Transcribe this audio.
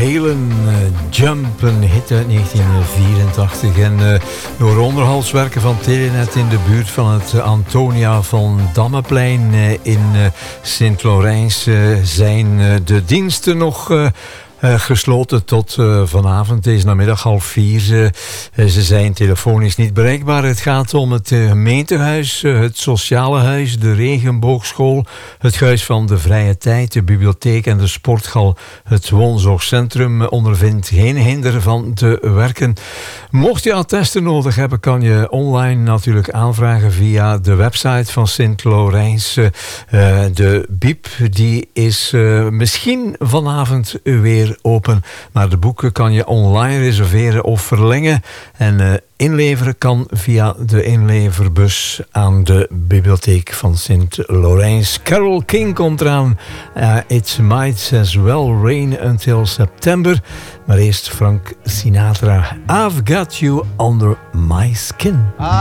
Halen, Jump, een hit uit 1984. En door onderhoudswerken van Telenet in de buurt van het Antonia van Dammeplein in Sint-Laurens zijn de diensten nog gesloten tot vanavond, deze namiddag 3:30. Ze zijn telefonisch niet bereikbaar. Het gaat om het gemeentehuis, het sociale huis, de regenboogschool, het huis van de vrije tijd, de bibliotheek en de sporthal. Het woonzorgcentrum ondervindt geen hinder van te werken. Mocht je attesten nodig hebben, kan je online natuurlijk aanvragen via de website van Sint-Laurens. De biep die is misschien vanavond weer open, maar de boeken kan je online reserveren of verlengen en inleveren kan via de inleverbus aan de bibliotheek van Sint-Laurens. Carole King komt eraan. It might as well rain until September. Maar eerst Frank Sinatra. I've got you under my skin.